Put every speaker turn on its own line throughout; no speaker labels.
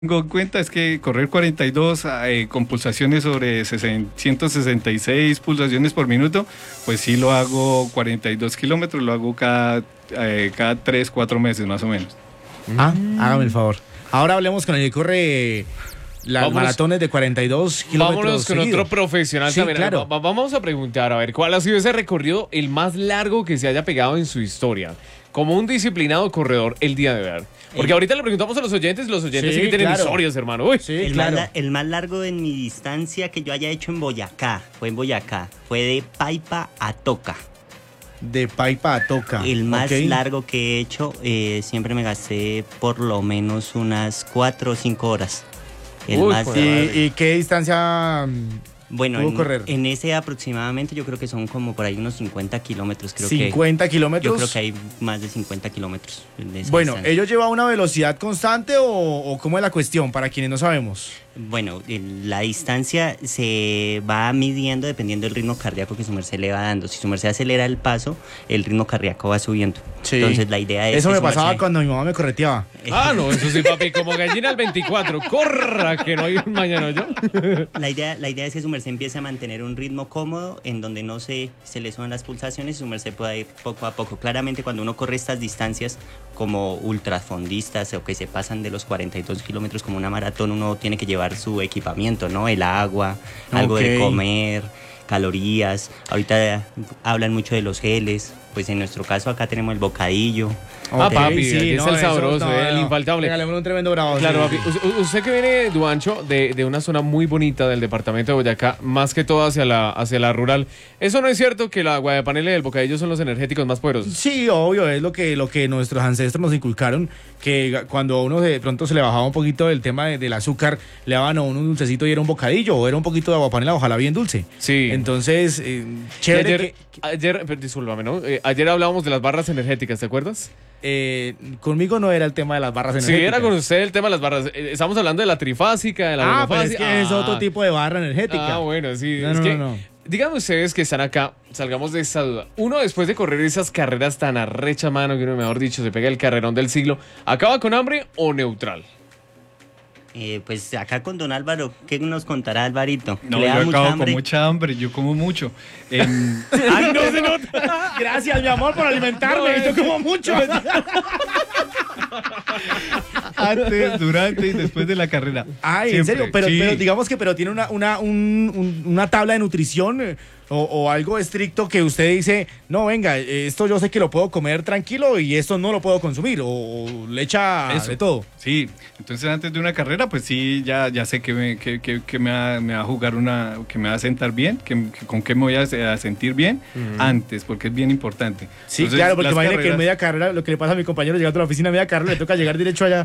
tengo en cuenta es que correr 42 con pulsaciones sobre 166 pulsaciones por minuto, pues sí lo hago 42 kilómetros, lo hago cada 3, 4 meses más o menos.
Hágame el favor. Ahora hablemos con el que corre las maratones de 42 kilómetros.
Vámonos con
seguido.
otro profesional también.
Claro.
Vamos a preguntar, a ver, ¿cuál ha sido ese recorrido el más largo que se haya pegado en su historia? Como un disciplinado corredor el día de hoy. Porque ahorita le preguntamos a los oyentes sí que tienen historias, hermano. Uy.
Sí,
El más largo en mi distancia que yo haya hecho en Boyacá, fue de Paipa a Toca.
De Paipa a Toca.
El más largo que he hecho, siempre me gasté por lo menos unas 4 o 5 horas.
¿Y qué distancia pudo correr?
En ese aproximadamente yo creo que son como por ahí unos 50 kilómetros.
¿50 kilómetros?
Yo creo que hay más de 50 kilómetros.
Bueno, ¿ellos llevan una velocidad constante o cómo es la cuestión para quienes no sabemos?
Bueno, la distancia se va midiendo dependiendo del ritmo cardíaco que su merced le va dando. Si su merced acelera el paso, el ritmo cardíaco va subiendo.
Sí.
Entonces la idea es...
Eso me pasaba cuando mi mamá me correteaba.
No, eso sí, papi, como gallina al 24. ¡Corra, que no hay un mañana yo!
La idea es que su merced empiece a mantener un ritmo cómodo en donde no se le suban las pulsaciones y su merced pueda ir poco a poco. Claramente cuando uno corre estas distancias como ultrafondistas o que se pasan de los 42 kilómetros como una maratón, uno tiene que llevar su equipamiento, ¿no? El agua, algo de comer, calorías. Ahorita hablan mucho de los geles. Pues en nuestro caso acá tenemos el bocadillo.
Papi, sí, es el sabroso, el infaltable.
Regalemos un tremendo bravo.
Claro, papi. Usted que viene, Duancho, de una zona muy bonita del departamento de Boyacá, más que todo hacia la rural. ¿Eso no es cierto que la guayapanela y el bocadillo son los energéticos más poderosos?
Sí, obvio, es lo que nuestros ancestros nos inculcaron, que cuando a uno de pronto se le bajaba un poquito el tema del azúcar, le daban a uno un dulcecito y era un bocadillo, o era un poquito de aguapanela, ojalá bien dulce.
Sí.
Entonces, chévere.
Ayer, discúlpame, ¿no? Ayer hablábamos de las barras energéticas, ¿te acuerdas?
Conmigo no era el tema de las barras energéticas.
Sí, era con usted el tema de las barras. Estamos hablando de la trifásica, de la monofásica.
Pero es que es otro tipo de barra energética.
Bueno, sí.
No.
Díganme ustedes que están acá, salgamos de esta duda. Uno, después de correr esas carreras tan arrecha, mano, que uno, mejor dicho, se pega el carrerón del siglo, ¿acaba con hambre o neutral?
Pues acá con don Álvaro, ¿qué nos contará Alvarito?
No, yo acabo con mucha hambre, yo como mucho.
¡Ay, no se nota! Gracias, mi amor, por alimentarme. Yo como mucho.
Antes, durante y después de la carrera.
Ay, ¿en serio? Pero digamos que tiene una tabla de nutrición o algo estricto que usted dice, no, venga, esto yo sé que lo puedo comer tranquilo y esto no lo puedo consumir, o le echa de todo.
Sí, entonces antes de una carrera, pues sí, ya sé que me va a jugar que me va a sentar bien, con qué me voy a sentir bien antes, porque es bien importante.
Sí, entonces, claro, porque imagínate que en media carrera, lo que le pasa a mi compañero llegando a la oficina a media carrera, le toca llegar derecho allá.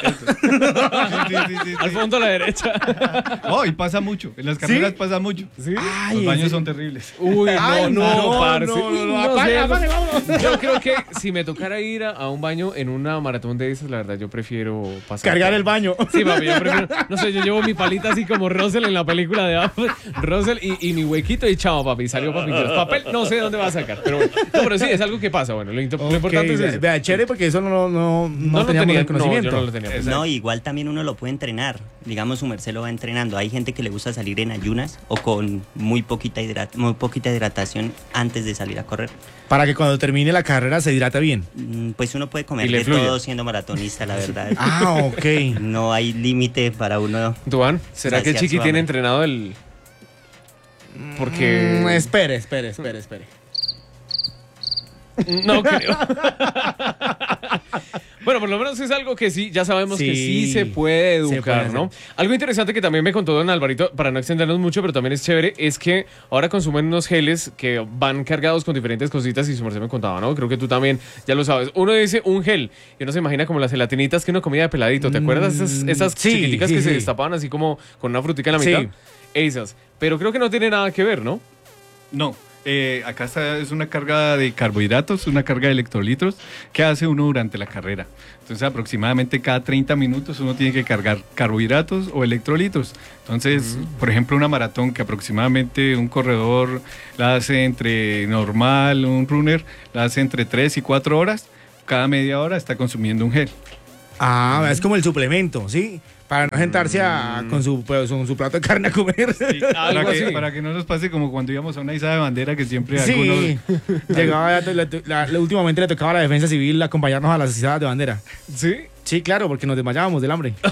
Sí. Al fondo a la derecha.
Y pasa mucho, en las carreras pasa mucho. ¿Sí? Los baños son terribles.
Uy, parce.
Apague, vámonos.
Yo creo que si me tocara ir a un baño en una maratón de esas, la verdad, yo prefiero pasar.
Cargar el baño.
Sí, papi, yo prefiero. No sé, yo llevo mi palita así como Russell en la película de Apple. Russell y mi huequito y chao, papi. Salió papi. El papel no sé dónde va a sacar. Pero bueno. No, pero sí, es algo que pasa. Bueno, lo importante es eso.
Vea, chévere, porque eso no teníamos el conocimiento.
No, yo no lo tenía.
No, igual también uno lo puede entrenar. Digamos, su merced lo va entrenando. Hay gente que le gusta salir en ayunas o con muy poquita hidratación antes de salir a correr.
Para que cuando termine la carrera se hidrate bien.
Pues uno puede comer de todo siendo maratonista, la verdad.
Ok.
No hay límite para uno.
Duan, ¿será que Chiqui tiene entrenado el...? Porque...
Espere.
No creo. Bueno, por lo menos es algo que sí, ya sabemos que sí se puede educar, ¿no? Algo interesante que también me contó don Alvarito, para no extendernos mucho, pero también es chévere, es que ahora consumen unos geles que van cargados con diferentes cositas y su merced me contaba, ¿no? Creo que tú también ya lo sabes. Uno dice un gel y uno se imagina como las gelatinitas que uno comía de peladito, ¿te acuerdas? Esas chiquiticas que se destapaban así como con una frutica en la mitad. Esas. Pero creo que no tiene nada que ver, ¿no?
No. Acá es una carga de carbohidratos, una carga de electrolitos que hace uno durante la carrera. Entonces aproximadamente cada 30 minutos uno tiene que cargar carbohidratos o electrolitos. Entonces, por ejemplo, una maratón que aproximadamente un corredor la hace entre normal, un runner la hace entre 3 y 4 horas, cada media hora está consumiendo un gel.
Ah, es como el suplemento, ¿sí? Para no sentarse con su plato de carne a comer.
Sí, para que no nos pase como cuando íbamos a una izada de bandera que siempre
sí,
algunos...
llegaba, últimamente le tocaba a la defensa civil acompañarnos a las izadas de bandera.
¿Sí?
Sí, claro, porque nos desmayábamos del hambre.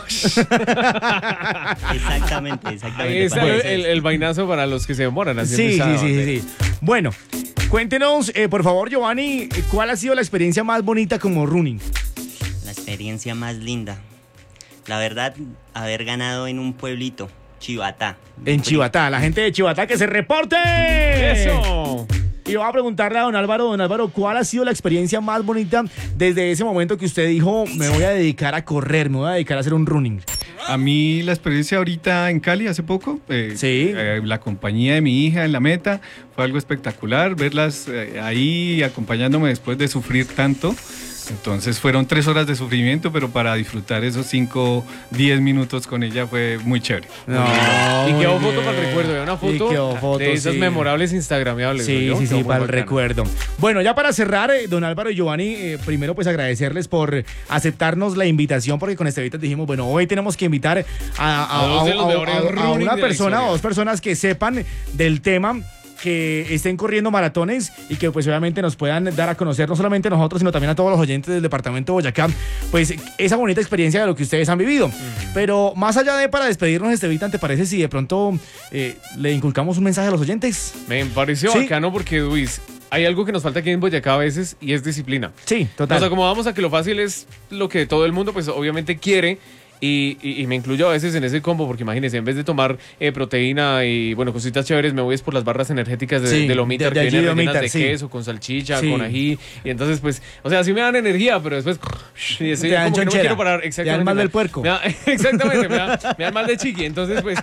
Exactamente.
Ahí está el vainazo para los que se demoran haciendo
Sí. Bueno, cuéntenos, por favor, Giovanni, ¿cuál ha sido la experiencia más bonita como running?
La experiencia más linda. La verdad, haber ganado en un pueblito, Chivatá.
En Chivatá, la gente de Chivatá que se reporte.
¡Eso!
Y voy a preguntarle a don Álvaro, ¿cuál ha sido la experiencia más bonita desde ese momento que usted dijo, me voy a dedicar a correr, me voy a dedicar a hacer un running?
A mí la experiencia ahorita en Cali hace poco,
sí.
La compañía de mi hija en la meta, fue algo espectacular, verlas ahí acompañándome después de sufrir tanto. Entonces fueron 3 horas de sufrimiento, pero para disfrutar esos 5, 10 minutos con ella fue muy chévere.
No,
y quedó foto para el recuerdo, una foto de esas memorables instagramables.
Sí, para el recuerdo. Bueno, ya para cerrar, don Álvaro y Giovanni, primero pues agradecerles por aceptarnos la invitación, porque con Estevitas dijimos, bueno, hoy tenemos que invitar a una persona o 2 personas que sepan del tema, que estén corriendo maratones y que pues obviamente nos puedan dar a conocer no solamente nosotros, sino también a todos los oyentes del departamento de Boyacá, pues esa bonita experiencia de lo que ustedes han vivido. Pero más allá de para despedirnos, Estevita, ¿te parece si de pronto le inculcamos un mensaje a los oyentes?
Me pareció bacano porque, Luis, hay algo que nos falta aquí en Boyacá a veces y es disciplina.
Sí, total.
Nos acomodamos a que lo fácil es lo que todo el mundo pues obviamente quiere. Y me incluyo a veces en ese combo, porque imagínense, en vez de tomar proteína y bueno, cositas chéveres, me voy por las barras energéticas de Lomita, que vienen rellenas de queso, con salchicha, con ají. Y entonces, pues, o sea, sí me dan energía, pero después y
te dan como que no me quiero parar.
Exactamente.
Te dan mal del puerco.
Exactamente, me dan mal de chiqui. Entonces, pues...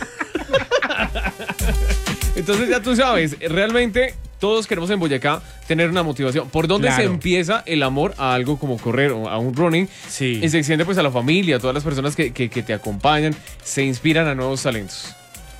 Entonces ya tú sabes, realmente todos queremos en Boyacá tener una motivación. ¿Por dónde se empieza el amor a algo como correr o a un running?
Sí.
Y se extiende pues a la familia, a todas las personas que te acompañan, se inspiran a nuevos talentos.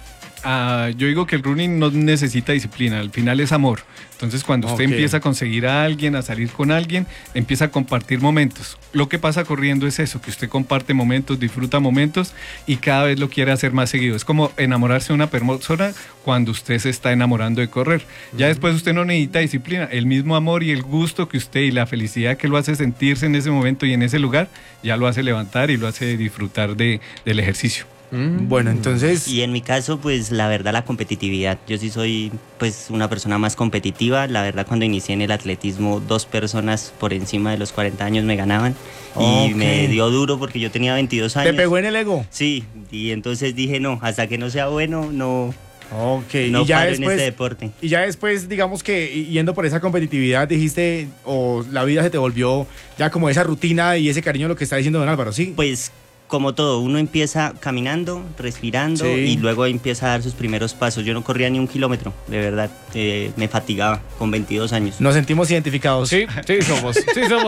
Yo digo que el running no necesita disciplina, al final es amor. Entonces cuando usted empieza a conseguir a alguien, a salir con alguien, empieza a compartir momentos. Lo que pasa corriendo es eso, que usted comparte momentos, disfruta momentos y cada vez lo quiere hacer más seguido. Es como enamorarse de una persona cuando usted se está enamorando de correr. Ya después usted no necesita disciplina, el mismo amor y el gusto que usted y la felicidad que lo hace sentirse en ese momento y en ese lugar, ya lo hace levantar y lo hace disfrutar del ejercicio.
Bueno, entonces...
Y en mi caso, pues la verdad, la competitividad. Yo sí soy pues una persona más competitiva. La verdad, cuando inicié en el atletismo, 2 personas por encima de los 40 años me ganaban. Y me dio duro porque yo tenía 22 años.
¿Te pegó en el ego?
Sí, y entonces dije, no, hasta que no sea bueno, no...
No
y ya después, en este deporte.
Y ya después, digamos que yendo por esa competitividad, dijiste, o la vida se te volvió ya como esa rutina y ese cariño, lo que está diciendo don Álvaro, ¿sí?
Pues como todo, uno empieza caminando, respirando y luego empieza a dar sus primeros pasos. Yo no corría ni 1 kilómetro, de verdad, me fatigaba con 22 años.
Nos sentimos identificados.
Sí, somos.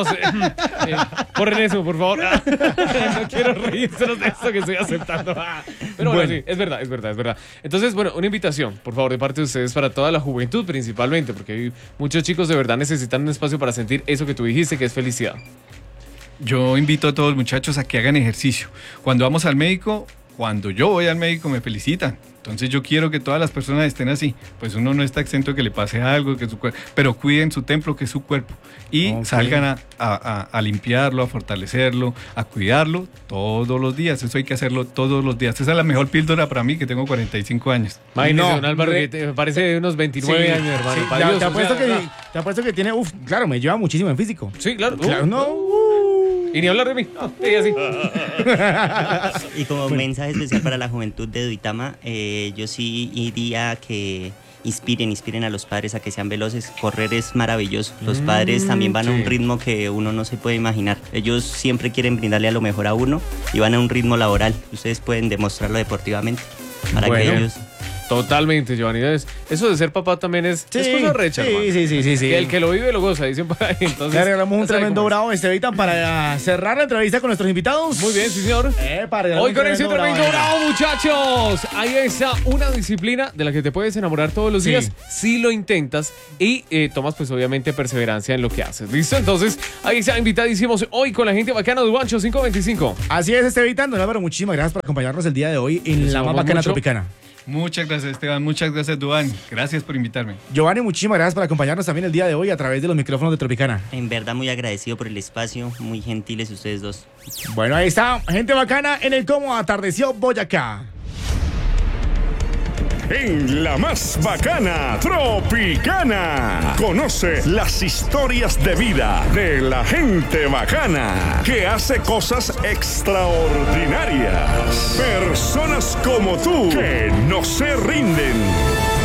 Corren eso, por favor. No quiero reírse de esto que estoy aceptando. Pero bueno, sí, es verdad. Entonces, bueno, una invitación, por favor, de parte de ustedes para toda la juventud principalmente, porque hay muchos chicos de verdad necesitan un espacio para sentir eso que tú dijiste, que es felicidad.
Yo invito a todos los muchachos a que hagan ejercicio. Cuando vamos al médico, cuando yo voy al médico me felicitan. Entonces yo quiero que todas las personas estén así. Pues uno no está exento de que le pase algo, pero cuiden su templo, que es su cuerpo. Y salgan a limpiarlo, a fortalecerlo, a cuidarlo todos los días. Eso hay que hacerlo todos los días. Esa es la mejor píldora para mí, que tengo 45 años.
Imagínese, don Álvaro, que te parece de unos 29 años, hermano.
Sí, te apuesto que tiene, claro, me lleva muchísimo en físico.
Sí, claro.
No.
Y ni hablar de mí. Así.
Y como mensaje especial para la juventud de Duitama, yo sí diría que inspiren a los padres a que sean veloces. Correr es maravilloso. Los padres también van a un ritmo que uno no se puede imaginar. Ellos siempre quieren brindarle a lo mejor a uno y van a un ritmo laboral. Ustedes pueden demostrarlo deportivamente para que ellos...
Totalmente, Giovanni. Eso de ser papá también es cosa recha, hermano.
Sí.
Que el que lo vive lo goza, dicen por ahí. Entonces,
le regalamos un tremendo bravo, Estevitan, para cerrar la entrevista con nuestros invitados.
Muy bien, sí, señor. Hoy con ese tremendo bravo, muchachos. Ahí está una disciplina de la que te puedes enamorar todos los días si lo intentas y tomas, pues, obviamente, perseverancia en lo que haces. ¿Listo? Entonces, ahí está, invitadísimos hoy con la gente bacana de Guancho 525.
Así es, Estevitan. Don Álvaro, muchísimas gracias por acompañarnos el día de hoy en la más bacana Tropicana.
Muchas gracias, Esteban. Muchas gracias, Duan. Gracias por invitarme.
Giovanni, muchísimas gracias por acompañarnos también el día de hoy a través de los micrófonos de Tropicana.
En verdad, muy agradecido por el espacio. Muy gentiles ustedes dos.
Bueno, ahí está, gente bacana en el Cómo Atardeció Boyacá.
En la más bacana Tropicana. Conoce las historias de vida de la gente bacana que hace cosas extraordinarias. Personas como tú que no se rinden.